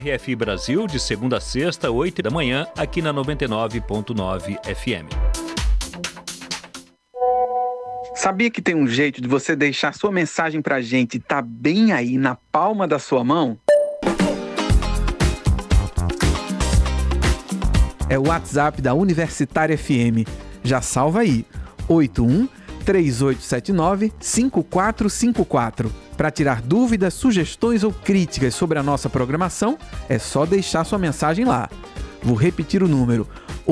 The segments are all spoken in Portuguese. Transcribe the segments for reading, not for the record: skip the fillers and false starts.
RFI Brasil, de segunda a sexta, 8 da manhã, aqui na 99.9 FM. Sabia que tem um jeito de você deixar sua mensagem pra gente tá bem aí na palma da sua mão? É o WhatsApp da Universitária FM. Já salva aí, 81-3879-5454. Para tirar dúvidas, sugestões ou críticas sobre a nossa programação, é só deixar sua mensagem lá. Vou repetir o número,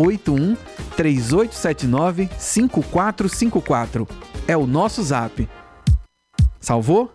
81-3879-5454. É o nosso Zap. Salvou?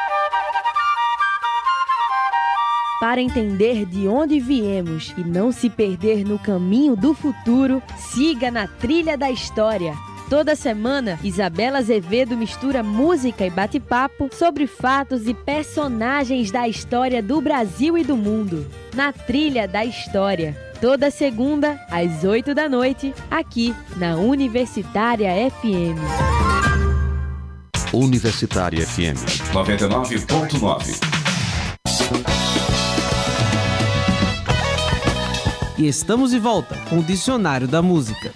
Para entender de onde viemos e não se perder no caminho do futuro, siga na Trilha da História. Toda semana, Isabela Azevedo mistura música e bate-papo sobre fatos e personagens da história do Brasil e do mundo. Na Trilha da História. Toda segunda, às 8 da noite, aqui na Universitária FM. Universitária FM 99.9. E estamos de volta com o Dicionário da Música.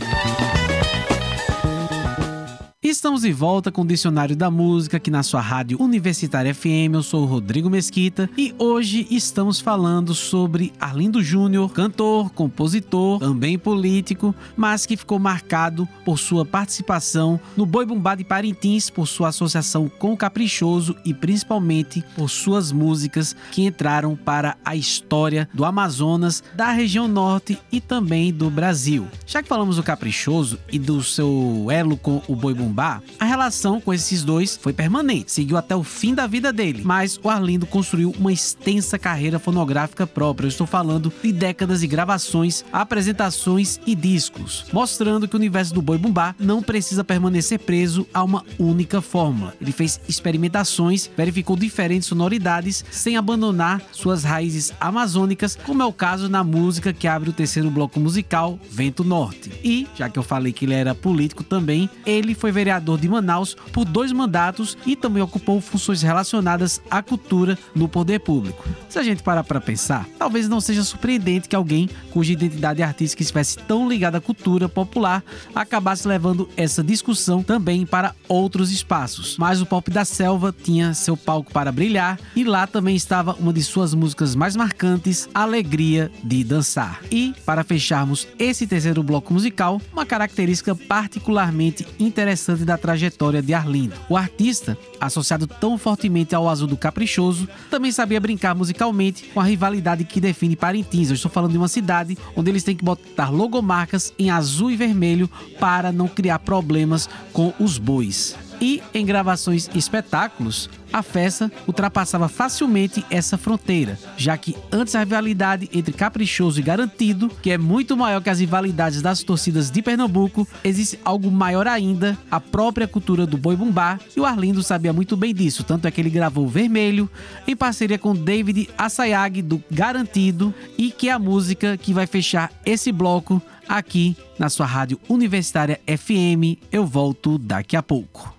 Estamos de volta com o Dicionário da Música aqui na sua rádio Universitária FM. Eu sou o Rodrigo Mesquita e hoje estamos falando sobre Arlindo Júnior, cantor, compositor, também político, mas que ficou marcado por sua participação no Boi Bumbá de Parintins, por sua associação com o Caprichoso e principalmente por suas músicas que entraram para a história do Amazonas, da região norte e também do Brasil. Já que falamos do Caprichoso e do seu elo com o Boi Bumbá, a relação com esses dois foi permanente, seguiu até o fim da vida dele, mas o Arlindo construiu uma extensa carreira fonográfica própria. Eu estou falando de décadas de gravações, apresentações e discos, mostrando que o universo do Boi Bumbá não precisa permanecer preso a uma única fórmula. Ele fez experimentações, verificou diferentes sonoridades, sem abandonar suas raízes amazônicas, como é o caso na música que abre o terceiro bloco musical, Vento Norte. E, já que eu falei que ele era político também, ele foi vereador de Manaus por 2 mandatos e também ocupou funções relacionadas à cultura no poder público. Se a gente parar para pensar, talvez não seja surpreendente que alguém cuja identidade artística estivesse tão ligada à cultura popular acabasse levando essa discussão também para outros espaços. Mas o Pop da Selva tinha seu palco para brilhar e lá também estava uma de suas músicas mais marcantes, Alegria de Dançar. E, para fecharmos esse terceiro bloco musical, uma característica particularmente interessante da trajetória de Arlindo. O artista, associado tão fortemente ao azul do Caprichoso, também sabia brincar musicalmente com a rivalidade que define Parintins. Eu estou falando de uma cidade onde eles têm que botar logomarcas em azul e vermelho para não criar problemas com os bois. E em gravações e espetáculos, a festa ultrapassava facilmente essa fronteira, já que antes a rivalidade entre Caprichoso e Garantido, que é muito maior que as rivalidades das torcidas de Pernambuco, existe algo maior ainda, a própria cultura do Boi Bumbá, e o Arlindo sabia muito bem disso, tanto é que ele gravou Vermelho, em parceria com David Assayag, do Garantido, e que é a música que vai fechar esse bloco aqui na sua rádio Universitária FM. Eu volto daqui a pouco.